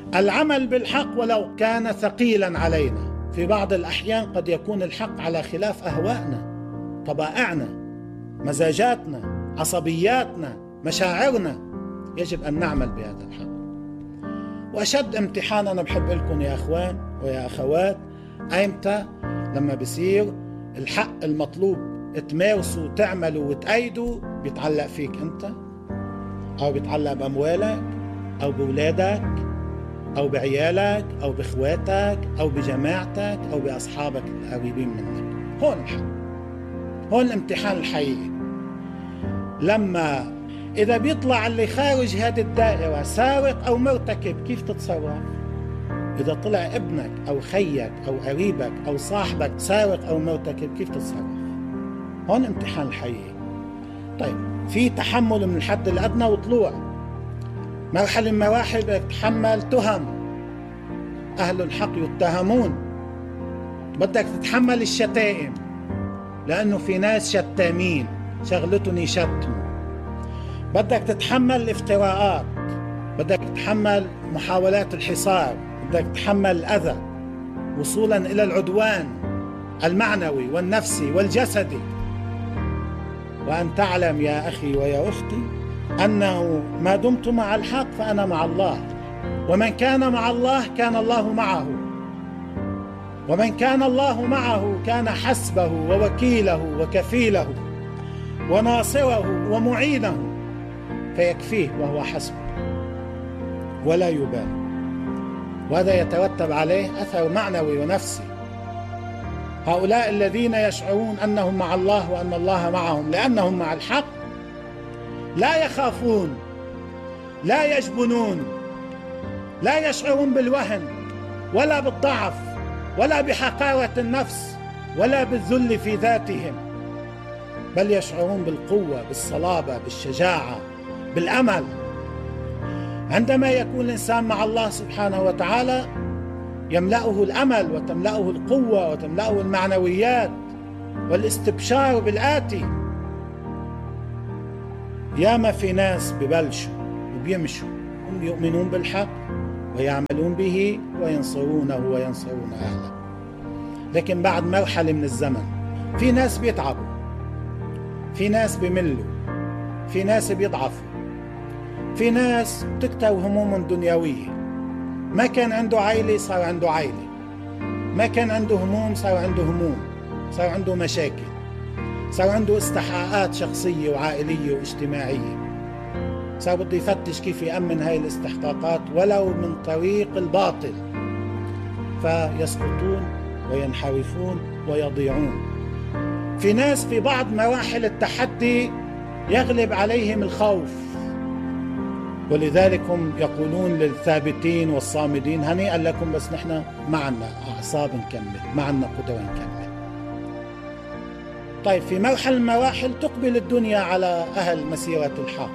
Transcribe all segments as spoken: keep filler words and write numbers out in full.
العمل بالحق ولو كان ثقيلا علينا. في بعض الأحيان قد يكون الحق على خلاف أهوائنا، طبائعنا، مزاجاتنا، عصبياتنا، مشاعرنا. يجب أن نعمل بهذا الحق. وأشد امتحان أنا بحب لكم يا أخوان ويا أخوات، أيمتى؟ لما بصير الحق المطلوب تمارسوا وتعملوا وتأيدوا بيتعلق فيك أنت، أو بيتعلق بأموالك أو بولادك أو بعيالك أو بإخواتك أو بجماعتك أو بأصحابك القريبين منك. هون الحق، هون الامتحان الحقيقي. لما إذا بيطلع اللي خارج هذه الدائرة سارق أو مرتكب، كيف تتصرف؟ إذا طلع ابنك أو خيك أو قريبك أو صاحبك سارق أو مرتكب، كيف تتصرف؟ هون امتحان الحقيقي. طيب، في تحمل من الحد الأدنى وطلوع. مرحلة من مراحل بدك تتحمل تهم، أهل الحق يتهمون. بدك تتحمل الشتائم، لأنه في ناس شتامين شغلتهم يشتموا. بدك تتحمل الافتراءات، بدك تتحمل محاولات الحصار، بدك تتحمل الأذى وصولا إلى العدوان المعنوي والنفسي والجسدي. وأن تعلم يا أخي ويا أختي أنه ما دمت مع الحق فأنا مع الله، ومن كان مع الله كان الله معه، ومن كان الله معه كان حسبه ووكيله وكفيله وناصره ومعينه، فيكفيه وهو حسبه ولا يبالي. وهذا يترتب عليه أثر معنوي ونفسي. هؤلاء الذين يشعرون أنهم مع الله وأن الله معهم لأنهم مع الحق لا يخافون، لا يجبنون، لا يشعرون بالوهن ولا بالضعف ولا بحقارة النفس ولا بالذل في ذاتهم، بل يشعرون بالقوة، بالصلابة، بالشجاعة، بالأمل. عندما يكون الإنسان مع الله سبحانه وتعالى يملأه الأمل وتملأه القوة وتملأه المعنويات والاستبشار بالآتي. ياما في ناس ببلشوا وبيمشوا هم يؤمنون بالحق ويعملون به وينصرونه وينصرون أهله، لكن بعد مرحلة من الزمن في ناس بيتعبوا، في ناس بيملوا، في ناس بيضعفوا، في ناس بتكتر هموم دنيوية. ما كان عنده عائلة صار عنده عائلة، ما كان عنده هموم صار عنده هموم، صار عنده مشاكل، صار عنده استحقاقات شخصية وعائلية واجتماعية، صار بده يفتش كيف يأمن هاي الاستحقاقات ولو من طريق الباطل، فيسقطون وينحرفون ويضيعون. في ناس في بعض مراحل التحدي يغلب عليهم الخوف، ولذلك هم يقولون للثابتين والصامدين هنيئا لكم، بس نحن ما عنا أعصاب نكمل، ما عنا قدرة نكمل. طيب، في مرحلة المراحل تقبل الدنيا على أهل مسيرة الحق،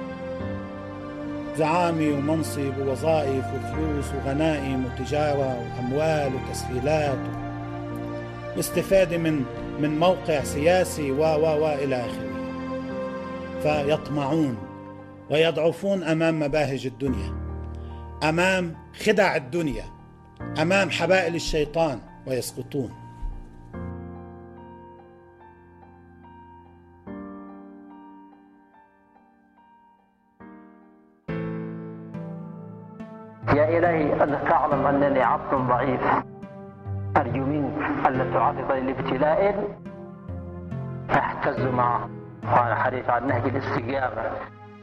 زعامة ومنصب ووظائف وفلوس وغنائم وتجارة وأموال وتسهيلات واستفادة من من موقع سياسي و و و إلى آخره، فيطمعون ويضعفون أمام مباهج الدنيا، أمام خدع الدنيا، أمام حبائل الشيطان، ويسقطون. يا إلهي أنت تعلم أنني عبد ضعيف، أرجو منك ألا تعرضني لابتلاء فاحتز معه، وأنا حريص على نهج الاستجابة